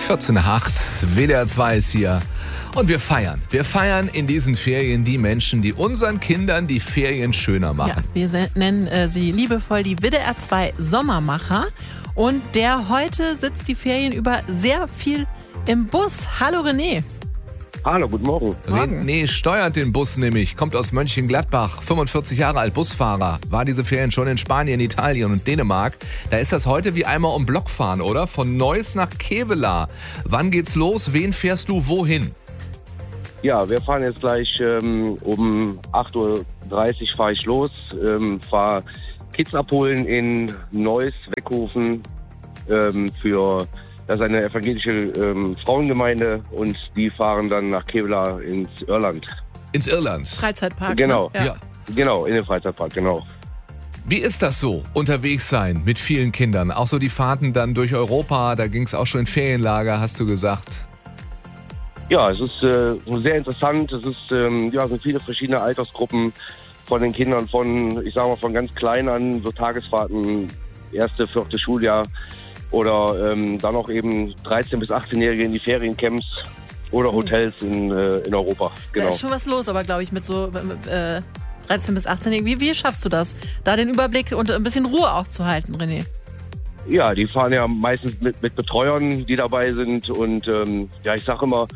14:08, WDR 2 ist hier und wir feiern. Wir feiern in diesen Ferien die Menschen, die unseren Kindern die Ferien schöner machen. Ja, wir nennen sie liebevoll die WDR 2 Sommermacher und der heute sitzt die Ferien über sehr viel im Bus. Hallo René. Hallo, guten Morgen. René steuert den Bus nämlich, kommt aus Mönchengladbach, 45 Jahre alt, Busfahrer, war diese Ferien schon in Spanien, Italien und Dänemark. Da ist das heute wie einmal um Block fahren, oder? Von Neuss nach Kevelaer. Wann geht's los? Wen fährst du wohin? Ja, wir fahren jetzt gleich um 8:30 Uhr fahre ich los, fahre Kids abholen in Neuss, Weckhofen das ist eine evangelische Frauengemeinde und die fahren dann nach Kevelaer ins Irland. Ins Irland? Freizeitpark. Genau, ne? Ja. Genau, in den Freizeitpark, genau. Wie ist das so, unterwegs sein mit vielen Kindern? Auch so die Fahrten dann durch Europa, da ging es auch schon in Ferienlager, hast du gesagt. Ja, es ist sehr interessant. Es ist sind viele verschiedene Altersgruppen von den Kindern, von ganz klein an, so Tagesfahrten, 1., 4. Schuljahr oder dann auch eben 13- bis 18-Jährige in die Feriencamps oder Hotels in Europa. Genau. Da ist schon was los, aber glaube ich mit so 13 bis 18-Jährigen. Wie schaffst du das, da den Überblick und ein bisschen Ruhe auch zu halten, René? Ja, die fahren ja meistens mit Betreuern, die dabei sind und ich sage immer,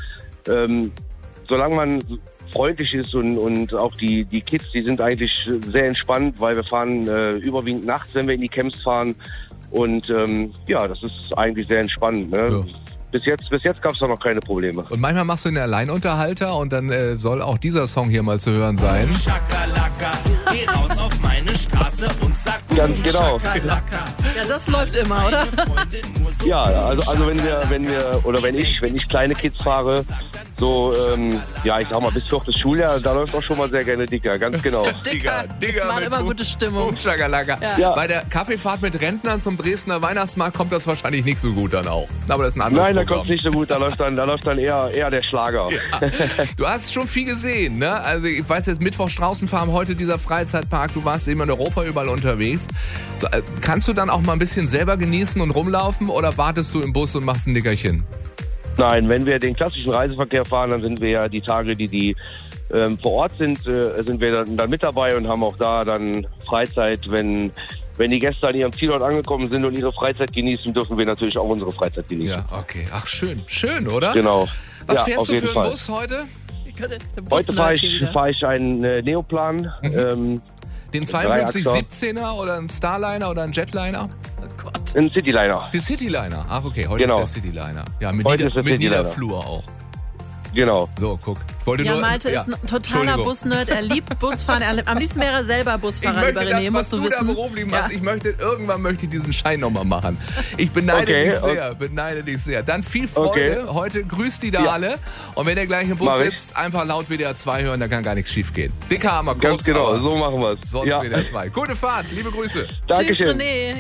solange man freundlich ist und auch die Kids, die sind eigentlich sehr entspannt, weil wir fahren überwiegend nachts, wenn wir in die Camps fahren und das ist eigentlich sehr entspannend. Ne? Ja. Bis jetzt gab es noch keine Probleme. Und manchmal machst du den Alleinunterhalter und dann soll auch dieser Song hier mal zu hören sein. Schakalaka, geh raus auf meine Straße und sag Ganz genau. Schakalaka. Ja, das läuft immer, oder? Ja, also wenn ich kleine Kids fahre, so ich sag mal bis 4. Schuljahr, da läuft auch schon mal sehr gerne Dicker, ganz genau. Dicker macht mit immer gute Stimmung. Schakalaka. Ja. Bei der Kaffeefahrt mit Rentnern zum Dresdner Weihnachtsmarkt kommt das wahrscheinlich nicht so gut dann auch. Aber das ist ein anderes Nein, da Programm. kommt's nicht so gut, da läuft dann eher der Schlager. Ja. Du hast schon viel gesehen, ne? Also ich weiß jetzt, Mittwoch Straußenfarm, heute dieser Freizeitpark, du warst eben in Europa überall unterwegs. So, kannst du dann auch mal ein bisschen selber genießen und rumlaufen oder wartest du im Bus und machst ein Nickerchen? Nein, wenn wir den klassischen Reiseverkehr fahren, dann sind wir ja die Tage, die vor Ort sind wir dann mit dabei und haben auch da dann Freizeit. Wenn die Gäste an ihrem Zielort angekommen sind und ihre Freizeit genießen, dürfen wir natürlich auch unsere Freizeit genießen. Ja, okay. Ach, schön. Schön, oder? Genau. Was ja, fährst auf du jeden für Fall. einen Bus heute? Heute fahre ich einen Neoplan. Den 5217er oder einen Starliner oder einen Jetliner? Oh Gott. Ein Cityliner. Den Cityliner. Ach, okay, heute Genau. ist der Cityliner. Ja, mit, Heute ist der mit Cityliner. Niederflur auch. Genau. So, guck. Ich wollte Ja, nur, Malte ist ein totaler Entschuldigung. Busnerd. Er liebt Busfahren. Am liebsten wäre er selber Ich Busfahrer, möchte lieber René, das, was musst du du da wissen. beruflich machst. Ja. Irgendwann möchte ich diesen Schein nochmal machen. Ich beneide dich sehr. Dann viel Freude. Okay. Heute grüßt die da alle. Und wenn ihr gleich im Bus Mach ich. sitzt, einfach laut WDR 2 hören, da kann gar nichts schief gehen. Dicker Hammer, kurz, Ganz genau, aber so machen wir es. sonst WDR 2. Gute Fahrt, liebe Grüße. Tschüss, Dankeschön. René.